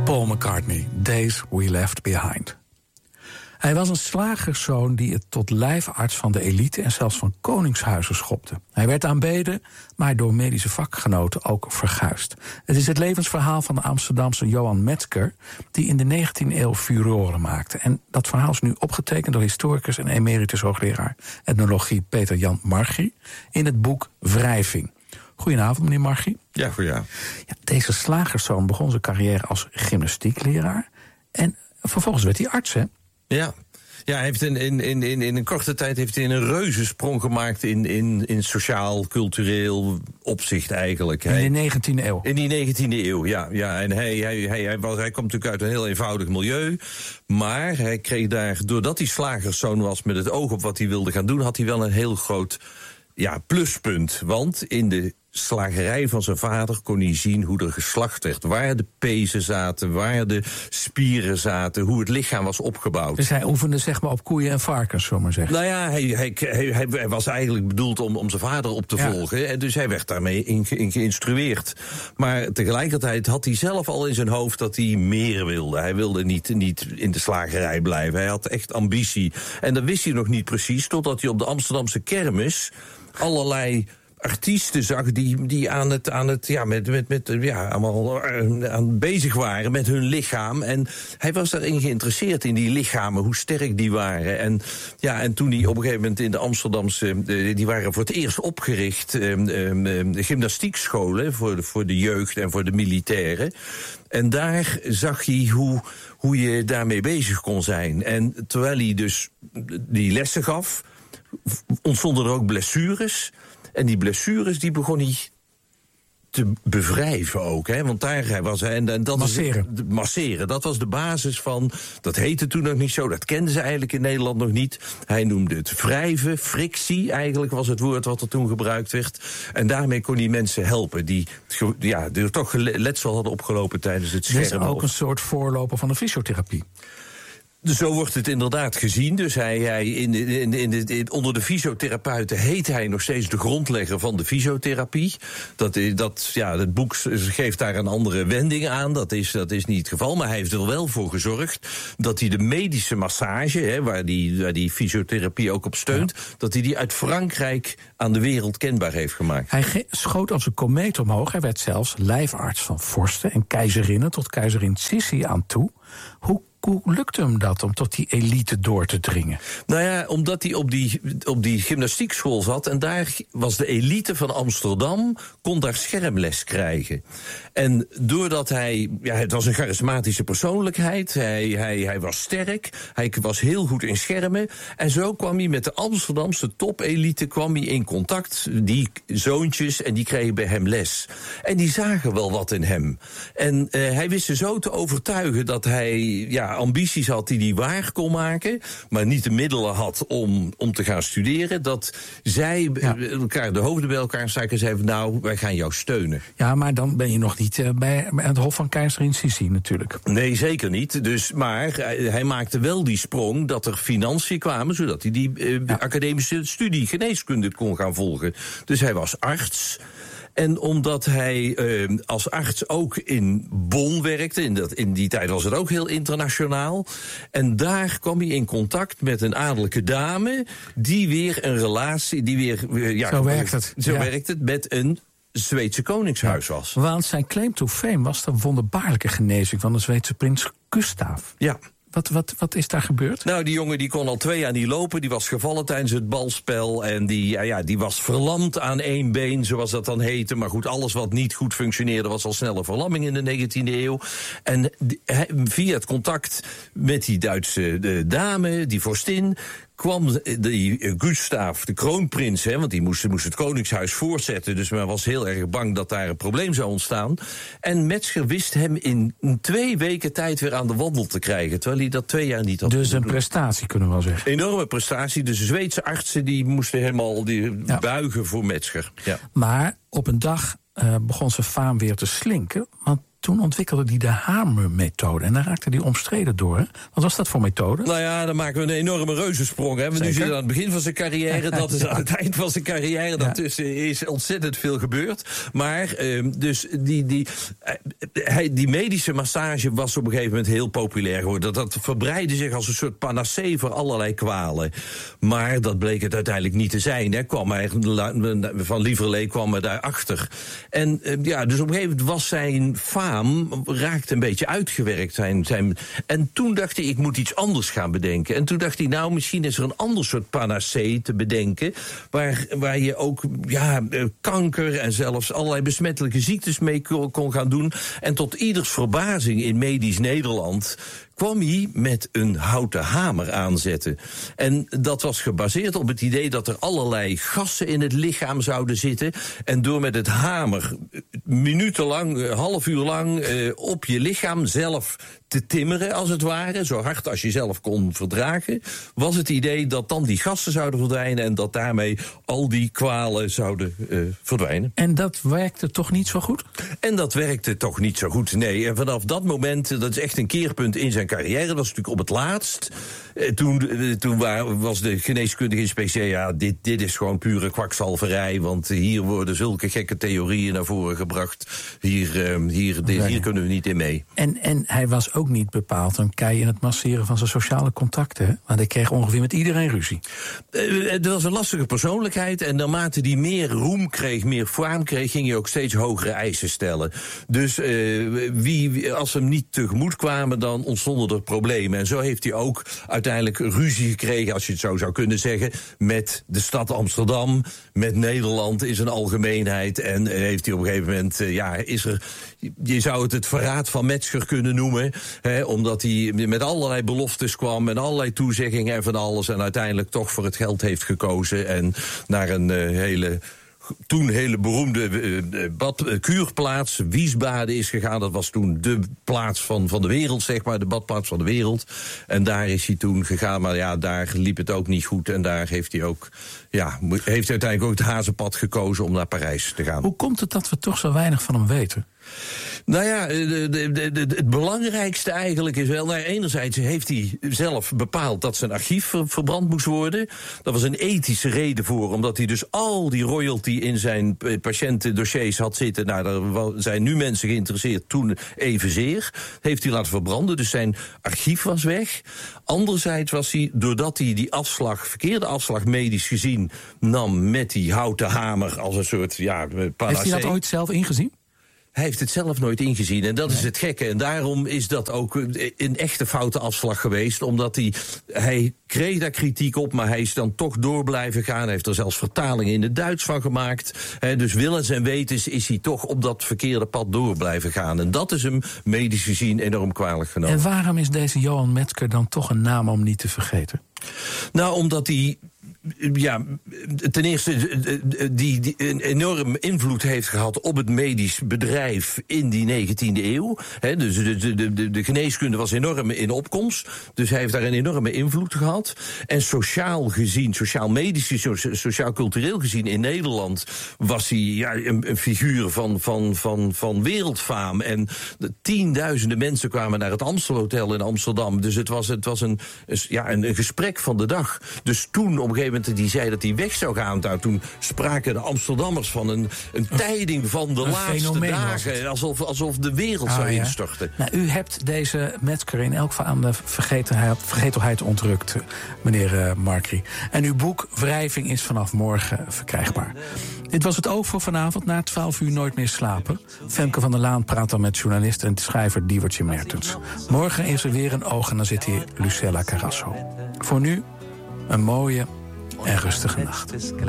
Paul McCartney, Days We Left Behind. Hij was een slagerszoon die het tot lijfarts van de elite en zelfs van koningshuizen schopte. Hij werd aanbeden, maar door medische vakgenoten ook verguisd. Het is het levensverhaal van de Amsterdamse Johan Metzger, die in de 19e eeuw furoren maakte. En dat verhaal is nu opgetekend door historicus en emeritus hoogleraar etnologie Peter-Jan Margie in het boek Wrijving. Goedenavond, meneer Margie. Ja, goedenavond. Ja, deze slagerszoon begon zijn carrière als gymnastiekleraar en vervolgens werd hij arts, hè? Ja. Ja, hij heeft in een korte tijd heeft hij een reuzensprong gemaakt in sociaal, cultureel opzicht eigenlijk. In de 19e eeuw. In die 19e eeuw, ja. En hij komt natuurlijk uit een heel eenvoudig milieu. Maar hij kreeg daar, doordat hij slagerszoon was met het oog op wat hij wilde gaan doen, had hij wel een heel groot pluspunt. Want in de slagerij van zijn vader kon hij zien hoe er geslacht werd. Waar de pezen zaten, waar de spieren zaten, hoe het lichaam was opgebouwd. Dus hij oefende zeg maar op koeien en varkens, zullen we maar zeggen. Nou ja, hij was eigenlijk bedoeld om zijn vader op te volgen. En dus hij werd daarmee in geïnstrueerd. Maar tegelijkertijd had hij zelf al in zijn hoofd dat hij meer wilde. Hij wilde niet in de slagerij blijven. Hij had echt ambitie. En dat wist hij nog niet precies, totdat hij op de Amsterdamse kermis allerlei artiesten zag die aan bezig waren met hun lichaam. En hij was daarin geïnteresseerd in die lichamen, hoe sterk die waren. En toen hij op een gegeven moment in de Amsterdamse, die waren voor het eerst opgericht, gymnastiekscholen voor de jeugd en voor de militairen. En daar zag hij hoe je daarmee bezig kon zijn. En terwijl hij dus die lessen gaf, ontstonden er ook blessures. En die blessures die begon hij te bevrijven ook, hè? Want daar was hij. En dat masseren. Masseren, dat was de basis van. Dat heette toen nog niet zo, dat kenden ze eigenlijk in Nederland nog niet. Hij noemde het wrijven, frictie, eigenlijk was het woord wat er toen gebruikt werd. En daarmee kon hij mensen helpen die toch letsel hadden opgelopen tijdens het schermen. Dit is ook een soort voorloper van de fysiotherapie. Zo wordt het inderdaad gezien. Dus onder de fysiotherapeuten heet hij nog steeds de grondlegger van de fysiotherapie. Het boek geeft daar een andere wending aan. Dat is niet het geval. Maar hij heeft er wel voor gezorgd dat hij de medische massage, waar die fysiotherapie ook op steunt, dat hij die uit Frankrijk aan de wereld kenbaar heeft gemaakt. Hij schoot als een komeet omhoog. Hij werd zelfs lijfarts van vorsten en keizerinnen tot keizerin Sissi aan toe. Hoe lukte hem dat om tot die elite door te dringen? Nou ja, omdat hij op die gymnastiekschool zat en daar was de elite van Amsterdam, kon daar schermles krijgen. En doordat het was een charismatische persoonlijkheid, hij was sterk, hij was heel goed in schermen. En zo kwam hij met de Amsterdamse topelite in contact, die zoontjes, en die kregen bij hem les. En die zagen wel wat in hem. En hij wist ze zo te overtuigen dat hij ambities had die hij waar kon maken, maar niet de middelen had om te gaan studeren, dat zij elkaar de hoofden bij elkaar staken en zeiden, nou, wij gaan jou steunen. Ja, maar dan ben je nog niet bij het hof van keizerin Sissi natuurlijk. Nee, zeker niet. Maar hij maakte wel die sprong dat er financiën kwamen, zodat hij die academische studie geneeskunde kon gaan volgen. Dus hij was arts. En omdat hij als arts ook in Bonn werkte, in die tijd was het ook heel internationaal. En daar kwam hij in contact met een adellijke dame, die weer een relatie, zo werkt het. Zo werkt het, met een Zweedse koningshuis was. Want zijn claim to fame was de wonderbaarlijke genezing van de Zweedse prins Gustav. Ja. Wat is daar gebeurd? Nou, die jongen die kon al 2 jaar niet lopen. Die was gevallen tijdens het balspel. En die was verlamd aan 1 been, zoals dat dan heette. Maar goed, alles wat niet goed functioneerde was al snelle verlamming in de 19e eeuw. En via het contact met die Duitse dame, die vorstin, kwam die Gustav, de kroonprins, want die moest het koningshuis voortzetten, dus men was heel erg bang dat daar een probleem zou ontstaan. En Metzger wist hem in 2 weken tijd weer aan de wandel te krijgen, terwijl hij dat 2 jaar niet had. Dus een prestatie, kunnen we wel zeggen. Enorme prestatie. De Zweedse artsen die moesten helemaal buigen voor Metzger. Ja. Maar op een dag begon zijn faam weer te slinken, want toen ontwikkelde hij de Hamer-methode. En daar raakte hij omstreden door. Hè? Wat was dat voor methode? Nou ja, dan maken we een enorme reuzensprong. Hè? We nu zitten aan het begin van zijn carrière. Dat is aan het eind van zijn carrière. Daartussen is ontzettend veel gebeurd. Maar dus die medische massage was op een gegeven moment heel populair geworden. Dat verbreidde zich als een soort panacee voor allerlei kwalen. Maar dat bleek het uiteindelijk niet te zijn. Hè? Van Lieverlee kwam er daarachter. En dus op een gegeven moment was zijn faam raakte een beetje uitgewerkt. En toen dacht hij, ik moet iets anders gaan bedenken. En toen dacht hij, nou, misschien is er een ander soort panacee te bedenken, waar je ook kanker en zelfs allerlei besmettelijke ziektes mee kon gaan doen. En tot ieders verbazing in medisch Nederland kwam hij met een houten hamer aanzetten. En dat was gebaseerd op het idee dat er allerlei gassen in het lichaam zouden zitten. En door met het hamer minutenlang, half uur lang op je lichaam zelf te timmeren, als het ware, zo hard als je zelf kon verdragen, was het idee dat dan die gassen zouden verdwijnen en dat daarmee al die kwalen zouden verdwijnen. En dat werkte toch niet zo goed? En dat werkte toch niet zo goed, nee. En vanaf dat moment, dat is echt een keerpunt in zijn carrière, dat was natuurlijk op het laatst. Toen was de geneeskundige inspectie, ja, dit is gewoon pure kwakzalverij, want hier worden zulke gekke theorieën naar voren gebracht. Hier kunnen we niet in mee. En hij was ook niet bepaald een kei in het masseren van zijn sociale contacten, hè? Want hij kreeg ongeveer met iedereen ruzie. Het was een lastige persoonlijkheid en naarmate hij meer roem kreeg, meer faam kreeg, ging hij ook steeds hogere eisen stellen. Dus als hem niet tegemoet kwamen, dan ontstonden er problemen. En zo heeft hij ook uiteindelijk ruzie gekregen, als je het zo zou kunnen zeggen, met de stad Amsterdam, met Nederland in zijn algemeenheid. En heeft hij op een gegeven moment, je zou het verraad van Metzger kunnen noemen, omdat hij met allerlei beloftes kwam en allerlei toezeggingen en van alles en uiteindelijk toch voor het geld heeft gekozen en naar een hele beroemde kuurplaats, Wiesbaden, is gegaan. Dat was toen de plaats van de wereld, zeg maar, de badplaats van de wereld. En daar is hij toen gegaan, maar ja, daar liep het ook niet goed. En daar heeft hij ook, heeft uiteindelijk ook het hazenpad gekozen om naar Parijs te gaan. Hoe komt het dat we toch zo weinig van hem weten? Nou ja, het belangrijkste eigenlijk is wel, enerzijds heeft hij zelf bepaald dat zijn archief verbrand moest worden. Dat was een ethische reden voor, omdat hij dus al die royalty in zijn patiëntendossiers had zitten. Nou, daar zijn nu mensen geïnteresseerd, toen evenzeer. Heeft hij laten verbranden, dus zijn archief was weg. Anderzijds was hij, doordat hij die verkeerde afslag medisch gezien nam met die houten hamer als een soort panacee. Heeft hij dat ooit zelf ingezien? Hij heeft het zelf nooit ingezien en dat is het gekke. En daarom is dat ook een echte foute afslag geweest. Omdat hij kreeg daar kritiek op, maar hij is dan toch door blijven gaan. Hij heeft er zelfs vertalingen in het Duits van gemaakt. Dus willens en wetens is hij toch op dat verkeerde pad door blijven gaan. En dat is hem medisch gezien enorm kwalijk genomen. En waarom is deze Johan Metzger dan toch een naam om niet te vergeten? Nou, omdat hij ten eerste die een enorm invloed heeft gehad op het medisch bedrijf in die 19e eeuw. Dus de geneeskunde was enorm in opkomst. Dus hij heeft daar een enorme invloed gehad. En sociaal-medisch, sociaal-cultureel gezien in Nederland was hij een figuur van wereldfaam. En tienduizenden mensen kwamen naar het Amstelhotel in Amsterdam. Dus het was een gesprek van de dag. Dus toen op een gegeven moment die zei dat hij weg zou gaan. Toen spraken de Amsterdammers van een tijding van de laatste dagen. Alsof de wereld zou instorten. Nou, u hebt deze Metzger in elk geval aan de vergetelheid ontrukt, meneer Markry. En uw boek Wrijving is vanaf morgen verkrijgbaar. Dit was het Oog voor vanavond. Na 12 uur nooit meer slapen. Femke van der Laan praat dan met journalist en schrijver Diewertje Mertens. Morgen is er weer een Oog en dan zit hier Lucella Carrasso. Voor nu een mooie en rustige nacht.